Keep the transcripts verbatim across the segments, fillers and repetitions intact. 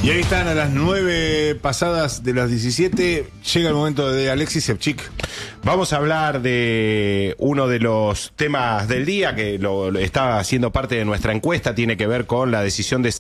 Y ahí están a las nueve pasadas de las diecisiete. Llega el momento de Alexis Sevchik. Vamos a hablar de uno de los temas del día que lo, lo está haciendo parte de nuestra encuesta. Tiene que ver con la decisión de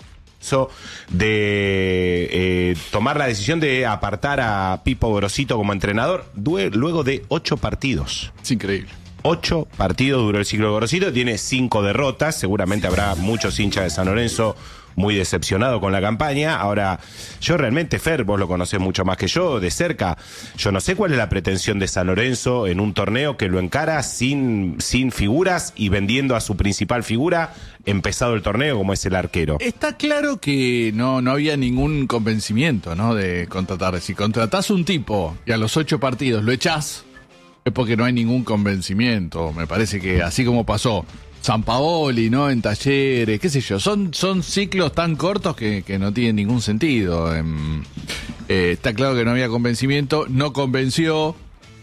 de eh, tomar la decisión de apartar a Pipo Gorosito como entrenador luego de ocho partidos. Es increíble. Ocho partidos duró el ciclo de Gorosito, tiene cinco derrotas. Seguramente habrá muchos hinchas de San Lorenzo muy decepcionado con la campaña. Ahora, yo realmente, Fer, vos lo conocés mucho más que yo, de cerca. Yo no sé cuál es la pretensión de San Lorenzo en un torneo que lo encara sin, sin figuras y vendiendo a su principal figura empezado el torneo, como es el arquero. Está claro que no, no había ningún convencimiento, ¿no?, de contratar. Si contratás un tipo y a los ocho partidos lo echás, es porque no hay ningún convencimiento. Me parece que así como pasó Sampaoli, ¿no?, en Talleres, qué sé yo, son, son ciclos tan cortos que, que no tienen ningún sentido. Eh, eh, está claro que no había convencimiento, no convenció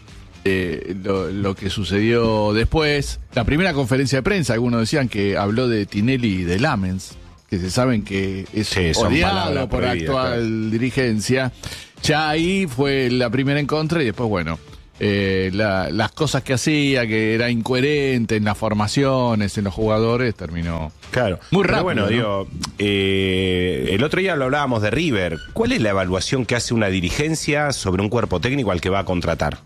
eh, lo, lo que sucedió después. La primera conferencia de prensa, algunos decían que habló de Tinelli y de Lamens, que se saben que es sí, odiado por la actual claro. dirigencia. Ya ahí fue la primera en contra y después, bueno, Eh, la, las cosas que hacía, que era incoherente en las formaciones, en los jugadores, terminó claro. muy rápido. Pero bueno, ¿no? digo, eh, el otro día lo hablábamos de River. ¿Cuál es la evaluación que hace una dirigencia sobre un cuerpo técnico al que va a contratar?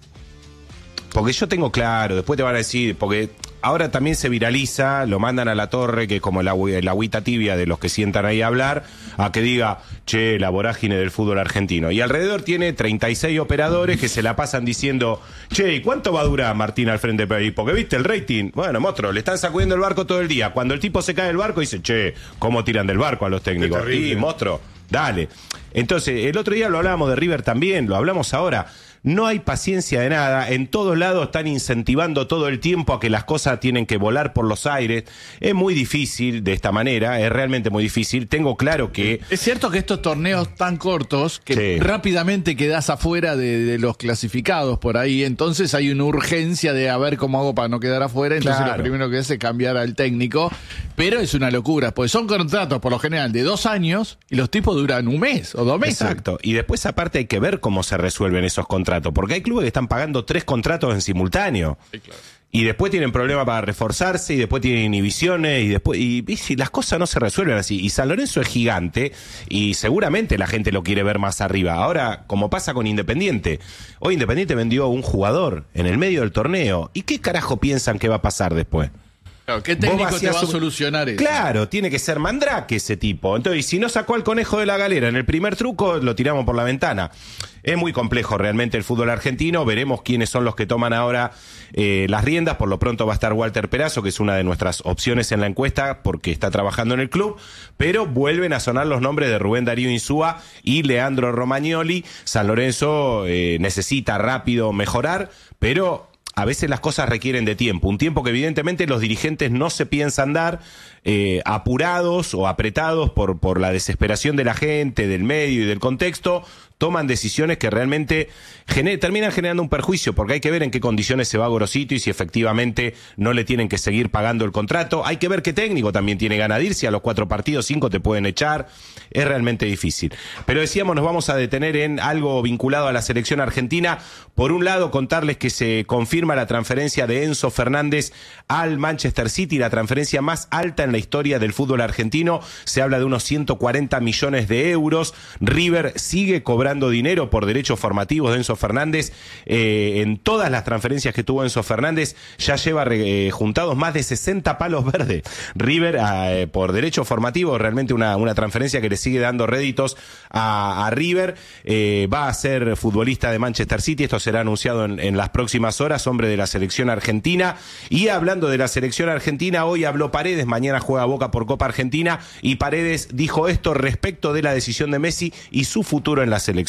Porque yo tengo claro, después te van a decir, porque ahora también se viraliza, lo mandan a la torre, que es como la, la agüita tibia de los que sientan ahí a hablar, a que diga, che, la vorágine del fútbol argentino. Y alrededor tiene treinta y seis operadores que se la pasan diciendo, che, ¿y cuánto va a durar Martín al frente del país? Porque viste el rating. Bueno, monstruo, le están sacudiendo el barco todo el día. Cuando el tipo se cae del barco, dice, che, ¿cómo tiran del barco a los técnicos? Y, monstruo, dale. Entonces, el otro día lo hablábamos de River también, lo hablamos ahora. No hay paciencia de nada, en todos lados están incentivando todo el tiempo a que las cosas tienen que volar por los aires. Es muy difícil de esta manera, es realmente muy difícil. Tengo claro que... Es cierto que estos torneos tan cortos, que sí. rápidamente quedás afuera de, de los clasificados por ahí, entonces hay una urgencia de a ver cómo hago para no quedar afuera, entonces claro. lo primero que hace es cambiar al técnico, pero es una locura, porque son contratos por lo general de dos años y los tipos duran un mes o dos meses. Exacto, y después aparte hay que ver cómo se resuelven esos contratos. Porque hay clubes que están pagando tres contratos en simultáneo. Sí, claro. Y después tienen problemas para reforzarse, y después tienen inhibiciones, y después y, y si las cosas no se resuelven así. Y San Lorenzo es gigante, y seguramente la gente lo quiere ver más arriba. Ahora, como pasa con Independiente, hoy Independiente vendió a un jugador en el medio del torneo. ¿Y qué carajo piensan que va a pasar después? Claro, ¿qué técnico te va a solucionar eso? Claro, tiene que ser Mandrake ese tipo. Entonces, si no sacó al conejo de la galera en el primer truco, lo tiramos por la ventana. Es muy complejo realmente el fútbol argentino. Veremos quiénes son los que toman ahora eh, las riendas. Por lo pronto va a estar Walter Perazo, que es una de nuestras opciones en la encuesta, porque está trabajando en el club. Pero vuelven a sonar los nombres de Rubén Darío Insúa y Leandro Romagnoli. San Lorenzo eh, necesita rápido mejorar, pero a veces las cosas requieren de tiempo, un tiempo que evidentemente los dirigentes no se piensan dar, eh, apurados o apretados por, por la desesperación de la gente, del medio y del contexto, toman decisiones que realmente gener- terminan generando un perjuicio, porque hay que ver en qué condiciones se va Gorosito y si efectivamente no le tienen que seguir pagando el contrato. Hay que ver qué técnico también tiene ganas de ir, si a los cuatro partidos, cinco te pueden echar. Es realmente difícil. Pero decíamos, nos vamos a detener en algo vinculado a la selección argentina. Por un lado, contarles que se confirma la transferencia de Enzo Fernández al Manchester City, la transferencia más alta en la historia del fútbol argentino. Se habla de unos ciento cuarenta millones de euros. River sigue cobrando dinero por derechos formativos de Enzo Fernández. Eh, en todas las transferencias que tuvo Enzo Fernández ya lleva eh, juntados más de sesenta palos verdes. River eh, por derechos formativos, realmente una, una transferencia que le sigue dando réditos a, a River. Eh, va a ser futbolista de Manchester City, esto será anunciado en, en las próximas horas, hombre de la selección argentina. Y hablando de la selección argentina, hoy habló Paredes, mañana juega Boca por Copa Argentina, y Paredes dijo esto respecto de la decisión de Messi y su futuro en la selección.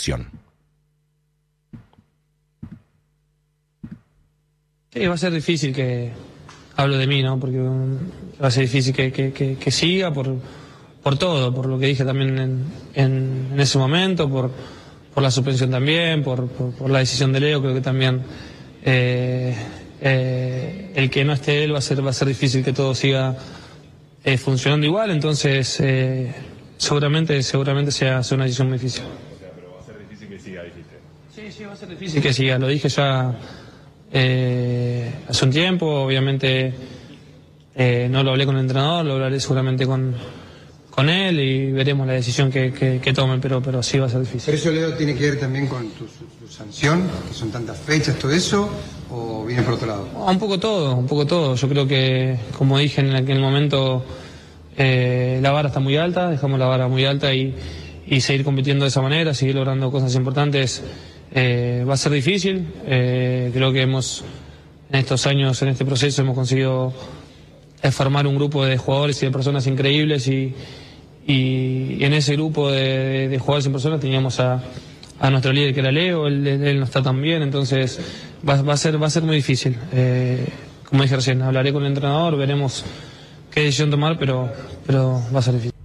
Sí, va a ser difícil que hablo de mí, ¿no? Porque um, va a ser difícil que, que, que, que siga por, por todo, por lo que dije también en, en, en ese momento, por, por la suspensión también, por, por, por la decisión de Leo. Creo que también eh, eh, el que no esté él va a ser, va a ser difícil que todo siga eh, funcionando igual. Entonces, eh, seguramente, seguramente sea, sea una decisión muy difícil. O sea, pero va a ser difícil que siga, dijiste. Sí, sí, va a ser difícil que siga. Lo dije ya eh, hace un tiempo. Obviamente eh, no lo hablé con el entrenador, lo hablaré seguramente con, con él y veremos la decisión que, que, que tome, pero, pero sí va a ser difícil. ¿Pero eso, Leo, tiene que ver también con tu, tu sanción, que son tantas fechas, todo eso, o viene por otro lado? Un poco todo, un poco todo. Yo creo que, como dije en aquel momento, eh, la vara está muy alta, dejamos la vara muy alta y, y seguir compitiendo de esa manera, seguir logrando cosas importantes, eh, va a ser difícil. Eh, creo que hemos, en estos años, en este proceso, hemos conseguido formar un grupo de jugadores y de personas increíbles y, y, y en ese grupo de, de jugadores y personas teníamos a, a nuestro líder que era Leo, él, él no está tan bien, entonces va, va a ser va a ser muy difícil. Eh, como dije recién, hablaré con el entrenador, veremos qué decisión tomar, pero, pero va a ser difícil.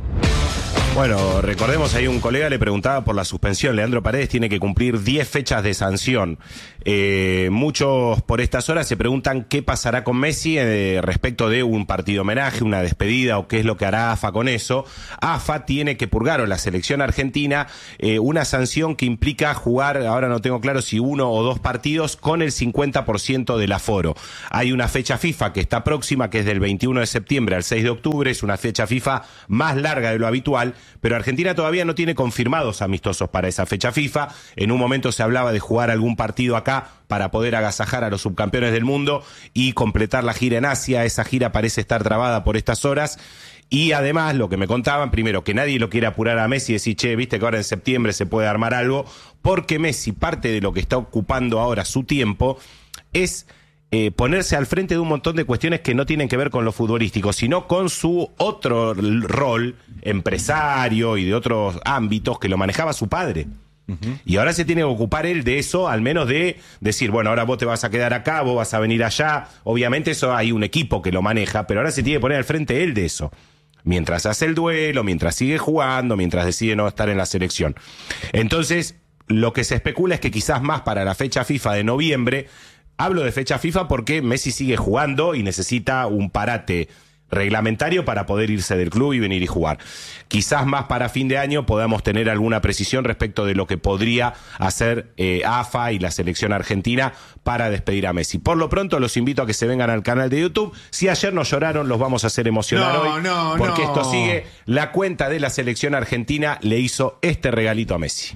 Bueno, recordemos, ahí un colega le preguntaba por la suspensión. Leandro Paredes tiene que cumplir diez fechas de sanción. Eh, muchos por estas horas se preguntan qué pasará con Messi eh, respecto de un partido homenaje, una despedida o qué es lo que hará AFA con eso. AFA tiene que purgar, o la selección argentina, eh, una sanción que implica jugar, ahora no tengo claro si uno o dos partidos, con el cincuenta por ciento del aforo. Hay una fecha FIFA que está próxima, que es del veintiuno de septiembre al seis de octubre, es una fecha FIFA más larga de lo habitual, pero Argentina todavía no tiene confirmados amistosos para esa fecha FIFA. En un momento se hablaba de jugar algún partido acá para poder agasajar a los subcampeones del mundo y completar la gira en Asia. Esa gira parece estar trabada por estas horas. Y además, lo que me contaban, primero, que nadie lo quiere apurar a Messi y decir, che, viste que ahora en septiembre se puede armar algo, porque Messi, parte de lo que está ocupando ahora su tiempo, es Eh, ponerse al frente de un montón de cuestiones que no tienen que ver con lo futbolístico, sino con su otro rol empresario y de otros ámbitos que lo manejaba su padre. Uh-huh. Y ahora se tiene que ocupar él de eso, al menos de decir, bueno, ahora vos te vas a quedar acá, vos vas a venir allá. Obviamente eso hay un equipo que lo maneja, pero ahora se tiene que poner al frente él de eso. Mientras hace el duelo, mientras sigue jugando, mientras decide no estar en la selección. Entonces, lo que se especula es que quizás más para la fecha FIFA de noviembre. Hablo de fecha FIFA porque Messi sigue jugando y necesita un parate reglamentario para poder irse del club y venir y jugar. Quizás más para fin de año podamos tener alguna precisión respecto de lo que podría hacer eh, AFA y la selección argentina para despedir a Messi. Por lo pronto los invito a que se vengan al canal de YouTube. Si ayer nos lloraron, los vamos a hacer emocionar no, hoy. No, porque no. esto sigue. La cuenta de la selección argentina le hizo este regalito a Messi.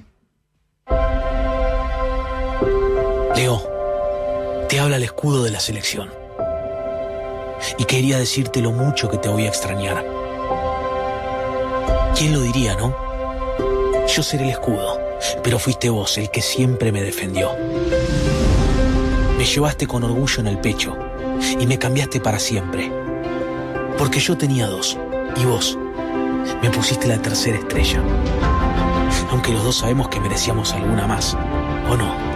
Leo, te habla el escudo de la selección. Y quería decirte lo mucho que te voy a extrañar. ¿Quién lo diría, no? Yo seré el escudo, pero fuiste vos el que siempre me defendió. Me llevaste con orgullo en el pecho y me cambiaste para siempre. Porque yo tenía dos, y vos me pusiste la tercera estrella. Aunque los dos sabemos que merecíamos alguna más, ¿o no?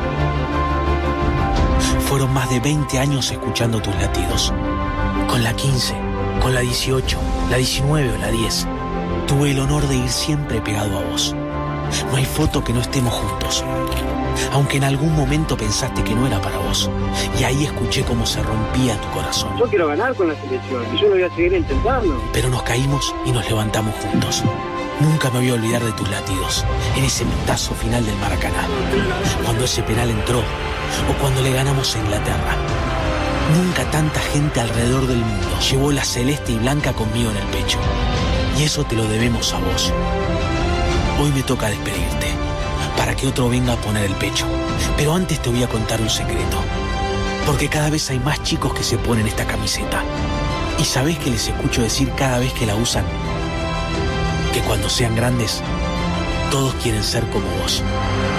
Fueron más de veinte años escuchando tus latidos. Con la quince, con la dieciocho, la diecinueve o la diez, tuve el honor de ir siempre pegado a vos. No hay foto que no estemos juntos. Aunque en algún momento pensaste que no era para vos. Y ahí escuché cómo se rompía tu corazón. Yo quiero ganar con la selección y yo lo voy a seguir intentando. Pero nos caímos y nos levantamos juntos. Nunca me voy a olvidar de tus latidos en ese metazo final del Maracaná. Cuando ese penal entró o cuando le ganamos a Inglaterra. Nunca tanta gente alrededor del mundo llevó la celeste y blanca conmigo en el pecho. Y eso te lo debemos a vos. Hoy me toca despedirte, para que otro venga a poner el pecho. Pero antes te voy a contar un secreto. Porque cada vez hay más chicos que se ponen esta camiseta. ¿Y sabés qué les escucho decir cada vez que la usan? Que cuando sean grandes, todos quieren ser como vos.